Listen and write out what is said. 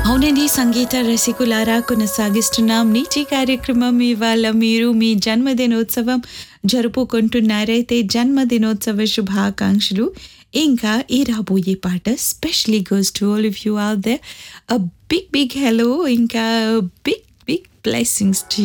అవునండి సంగీత రసికులారా కొనసాగిస్తున్నాం నీచి కార్యక్రమం ఇవాళ మీరు మీ జన్మదినోత్సవం జరుపుకుంటున్నారైతే జన్మదినోత్సవ శుభాకాంక్షలు ఇంకా ఈ రాబోయే పాట especially goes to all of you are they a big hello ఇంకా బిగ్ బ్లెస్సింగ్స్ టు